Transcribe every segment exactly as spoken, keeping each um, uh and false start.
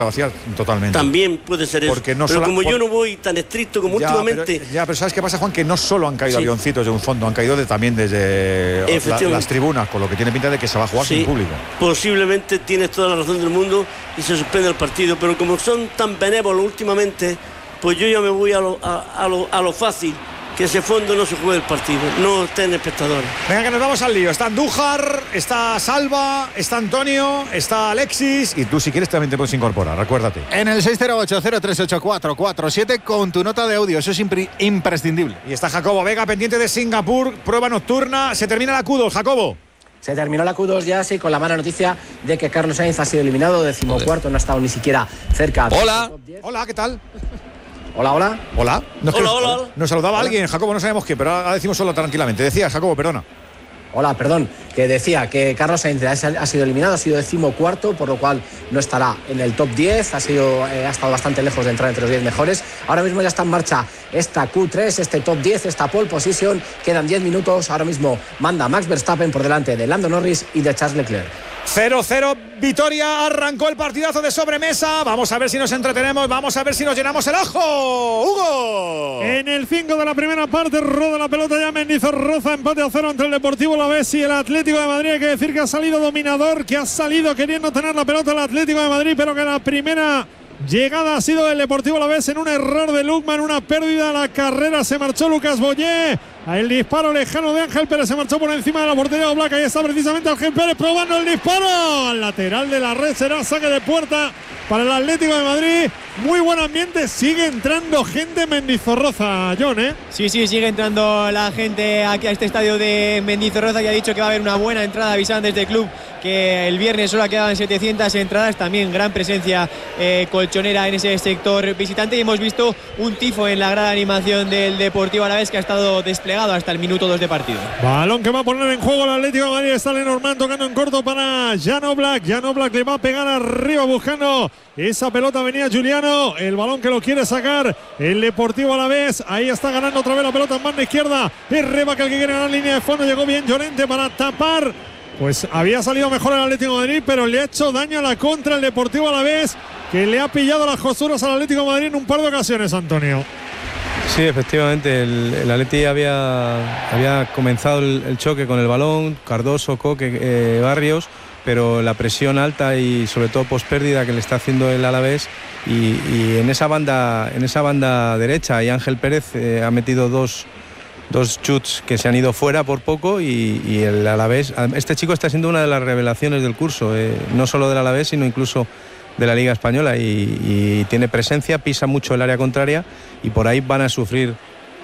vacía totalmente. También puede ser eso. Porque no pero sola, como por... yo no voy tan estricto como ya, últimamente. Pero, ya, pero ¿sabes qué pasa, Juan? Que no solo han caído sí. avioncitos de un fondo, han caído de, también desde la, las tribunas, con lo que tiene pinta de que se va a jugar sí, sin público. Posiblemente tienes toda la razón del mundo y se suspende el partido, pero como son tan benévolos últimamente, pues yo ya me voy a lo, a, a lo, a lo fácil. Que ese fondo no se juegue el partido, no estén espectadores. Venga, que nos vamos al lío. Está Andújar, está Salva, está Antonio, está Alexis. Y tú, si quieres, también te puedes incorporar, acuérdate. En el seis cero ocho, cero tres ocho cuatro cuatro siete con tu nota de audio, eso es impri- imprescindible. Y está Jacobo Vega, pendiente de Singapur, prueba nocturna. Se termina la Q dos, Jacobo. Se terminó la Q dos ya, sí, con la mala noticia de que Carlos Sainz ha sido eliminado, decimocuarto, no ha estado ni siquiera cerca. Hola, hola, ¿qué tal? Hola, hola. Hola. Nos, hola, hola, hola. Nos saludaba hola. alguien, Jacobo, no sabemos qué, pero ahora decimos solo tranquilamente. Decía, Jacobo, perdona. Hola, perdón, que decía que Carlos Sainz ha sido eliminado, ha sido decimocuarto, por lo cual no estará en el top diez, ha, sido, eh, ha estado bastante lejos de entrar entre los diez mejores. Ahora mismo ya está en marcha esta Q tres, este top diez, esta pole position. Quedan diez minutos, ahora mismo manda Max Verstappen por delante de Lando Norris y de Charles Leclerc. cero cero, Vitoria, arrancó el partidazo de sobremesa. Vamos a ver si nos entretenemos, vamos a ver si nos llenamos el ojo. ¡Hugo! En el cinco de la primera parte roda la pelota ya Mendizorroza, empate a cero entre el Deportivo Alavés y el Atlético de Madrid. Hay que decir que ha salido dominador, que ha salido queriendo tener la pelota el Atlético de Madrid, pero que la primera llegada ha sido del Deportivo Alavés en un error de Lukman, una pérdida de la carrera. Se marchó Lucas Boyé. El disparo lejano de Ángel Pérez se marchó por encima de la portería de Oblak. Ahí está precisamente Ángel Pérez probando el disparo. Al lateral de la red será saque de puerta para el Atlético de Madrid. Muy buen ambiente. Sigue entrando gente en Mendizorroza, John, ¿eh? Sí, sí, sigue entrando la gente aquí a este estadio de Mendizorroza, que ha dicho que va a haber una buena entrada. Avisaban desde el club que el viernes solo quedaban setecientas entradas. También gran presencia eh, colchonera en ese sector visitante. Y hemos visto un tifo en la grada de animación del Deportivo Alavés, que ha estado desplegado hasta el minuto dos de partido. Balón que va a poner en juego el Atlético de Madrid. Está Lenormand tocando en corto para Jan Oblak. Jan Oblak le va a pegar arriba buscando esa pelota. Venía Juliano, el balón que lo quiere sacar el Deportivo Alavés. Ahí está ganando otra vez la pelota en banda izquierda. Es Rebaca el que quiere ganar línea de fondo. Llegó bien Llorente para tapar. Pues había salido mejor el Atlético de Madrid, pero le ha hecho daño a la contra el Deportivo Alavés, que le ha pillado las costuras al Atlético de Madrid en un par de ocasiones, Antonio. Sí, efectivamente, el, el Atleti había, había comenzado el, el choque con el balón, Cardoso, Coque, eh, Barrios, pero la presión alta y sobre todo pospérdida que le está haciendo el Alavés, y, y en esa banda en esa banda derecha, y Ángel Pérez eh, ha metido dos, dos chuts que se han ido fuera por poco, y, y el Alavés, este chico está siendo una de las revelaciones del curso, eh, no solo del Alavés, sino incluso de la Liga Española, y, y tiene presencia, pisa mucho el área contraria, y por ahí van a sufrir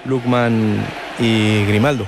Lukman y Grimaldo.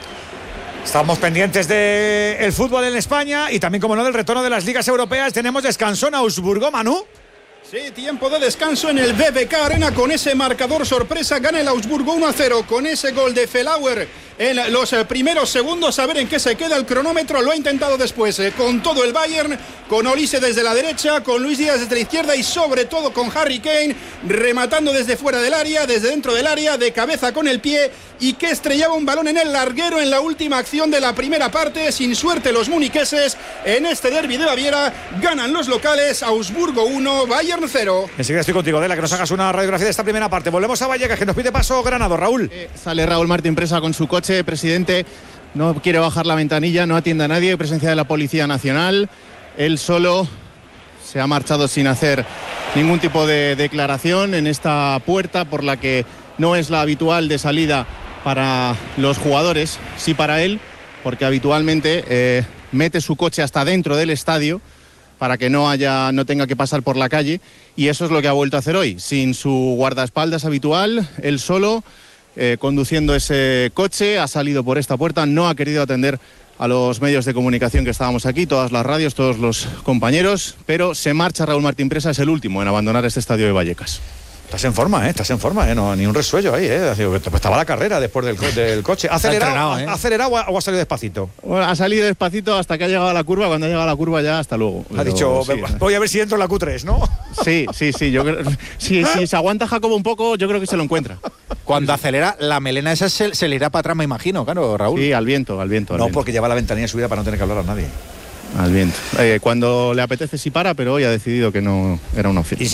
Estamos pendientes del fútbol en España y también, como no, del retorno de las ligas europeas. Tenemos descanso en Augsburgo, Manu. Sí, tiempo de descanso en el B B K Arena con ese marcador sorpresa. Gana el Augsburgo uno a cero con ese gol de Felauer en los primeros segundos. A ver en qué se queda el cronómetro. Lo ha intentado después eh, con todo el Bayern, con Olise desde la derecha, con Luis Díaz desde la izquierda y sobre todo con Harry Kane rematando desde fuera del área, desde dentro del área, de cabeza con el pie, y que estrellaba un balón en el larguero en la última acción de la primera parte. Sin suerte los muniqueses en este derbi de Baviera. Ganan los locales. Augsburgo uno, Bayern cero. Enseguida estoy contigo, Adela, que nos hagas una radiografía de esta primera parte. Volvemos a Vallecas, que nos pide paso Granado. Raúl. Eh, sale Raúl Martín Presa con su coche. Presidente, no quiere bajar la ventanilla, no atiende a nadie. Presencia de la Policía Nacional. Él solo se ha marchado sin hacer ningún tipo de declaración en esta puerta, por la que no es la habitual de salida para los jugadores, sí para él, porque habitualmente eh, mete su coche hasta dentro del estadio para que no haya, no tenga que pasar por la calle, y eso es lo que ha vuelto a hacer hoy, sin su guardaespaldas habitual, él solo, eh, conduciendo ese coche, ha salido por esta puerta, no ha querido atender a los medios de comunicación que estábamos aquí, todas las radios, todos los compañeros, pero se marcha Raúl Martín Presa, es el último en abandonar este estadio de Vallecas. Estás en forma, ¿eh? Estás en forma, ¿eh? No, ni un resuello ahí, ¿eh? Estaba la carrera después del, co del coche. ¿Ha acelerado, ¿eh? ¿Ha acelerado o ha salido despacito? Bueno, ha salido despacito hasta que ha llegado a la curva. Cuando ha llegado a la curva ya, hasta luego. Ha Pero, dicho, sí, voy a ver si entro en la Q tres, ¿no? Sí, sí, sí. Yo creo, si, si se aguanta Jacobo un poco, yo creo que se lo encuentra. Cuando acelera, la melena esa se, se le irá para atrás, me imagino, claro, Raúl. Sí, al viento, al viento. Al no, viento. porque lleva la ventanilla subida para no tener que hablar a nadie. al viento. Eh, cuando le apetece sí para, pero hoy ha decidido que no era una opción.